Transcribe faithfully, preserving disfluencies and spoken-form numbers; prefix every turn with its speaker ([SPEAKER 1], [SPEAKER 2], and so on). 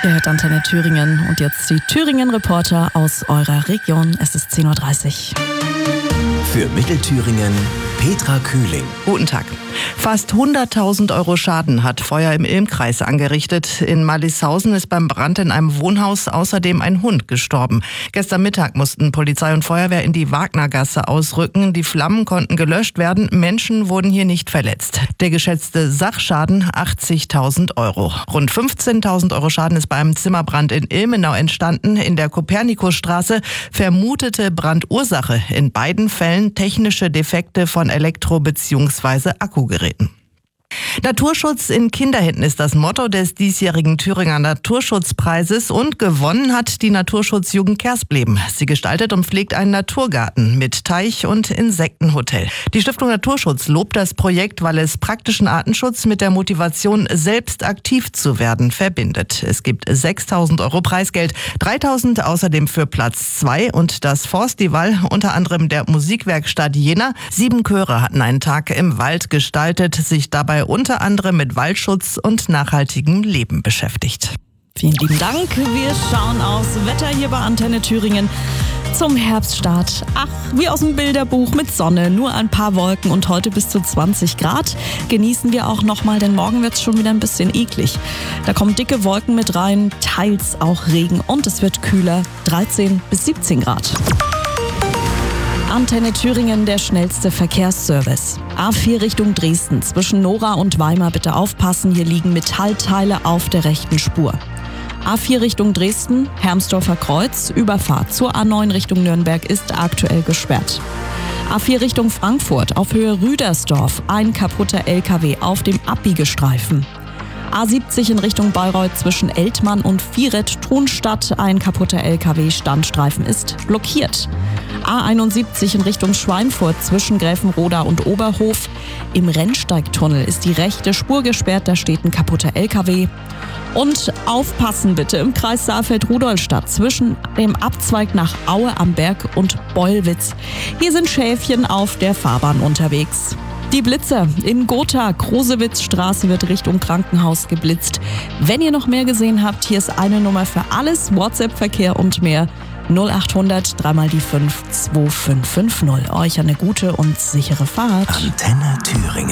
[SPEAKER 1] Ihr hört Antenne Thüringen und jetzt die Thüringen-Reporter aus eurer Region. Es ist zehn Uhr dreißig.
[SPEAKER 2] Für Mittelthüringen Petra Kühling.
[SPEAKER 3] Guten Tag. Fast hunderttausend Euro Schaden hat Feuer im Ilm-Kreis angerichtet. In Malishausen ist beim Brand in einem Wohnhaus außerdem ein Hund gestorben. Gestern Mittag mussten Polizei und Feuerwehr in die Wagnergasse ausrücken. Die Flammen konnten gelöscht werden. Menschen wurden hier nicht verletzt. Der geschätzte Sachschaden achtzigtausend Euro. Rund fünfzehntausend Euro Schaden ist beim Zimmerbrand in Ilmenau entstanden. In der Kopernikusstraße vermutete Brandursache in beiden Fällen technische Defekte von Elektro- bzw. Akkugeräten. Naturschutz in Kinderhänden ist das Motto des diesjährigen Thüringer Naturschutzpreises und gewonnen hat die Naturschutzjugend Kersbleben. Sie gestaltet und pflegt einen Naturgarten mit Teich- und Insektenhotel. Die Stiftung Naturschutz lobt das Projekt, weil es praktischen Artenschutz mit der Motivation, selbst aktiv zu werden, verbindet. Es gibt sechstausend Euro Preisgeld, dreitausend außerdem für Platz zwei und das Forstival, unter anderem der Musikwerkstatt Jena. Sieben Chöre hatten einen Tag im Wald gestaltet, sich dabei unter anderem mit Waldschutz und nachhaltigem Leben beschäftigt.
[SPEAKER 1] Vielen lieben Dank. Wir schauen aufs Wetter hier bei Antenne Thüringen zum Herbststart. Ach, wie aus dem Bilderbuch mit Sonne, nur ein paar Wolken und heute bis zu zwanzig Grad. Genießen wir auch nochmal, denn morgen wird es schon wieder ein bisschen eklig. Da kommen dicke Wolken mit rein, teils auch Regen und es wird kühler, dreizehn bis siebzehn Grad. Antenne Thüringen, der schnellste Verkehrsservice. A vier Richtung Dresden. Zwischen Nora und Weimar bitte aufpassen. Hier liegen Metallteile auf der rechten Spur. A vier Richtung Dresden, Hermsdorfer Kreuz. Überfahrt zur A neun Richtung Nürnberg ist aktuell gesperrt. A vier Richtung Frankfurt auf Höhe Rüdersdorf. Ein kaputter L K W auf dem Abbiegestreifen. A siebzig in Richtung Bayreuth zwischen Eltmann und Viret-Thunstadt. Ein kaputter L K W-Standstreifen ist blockiert. A einundsiebzig in Richtung Schweinfurt zwischen Gräfenroda und Oberhof. Im Rennsteigtunnel ist die rechte Spur gesperrt, da steht ein kaputter L K W. Und aufpassen bitte im Kreis Saalfeld-Rudolstadt zwischen dem Abzweig nach Aue am Berg und Beulwitz. Hier sind Schäfchen auf der Fahrbahn unterwegs. Die Blitzer in Gotha, Krosewitzstraße wird Richtung Krankenhaus geblitzt. Wenn ihr noch mehr gesehen habt, hier ist eine Nummer für alles, WhatsApp-Verkehr und mehr. null achthundert drei mal die fünf zwei fünf fünf null. Euch eine gute und sichere Fahrt.
[SPEAKER 2] Antenne Thüringen.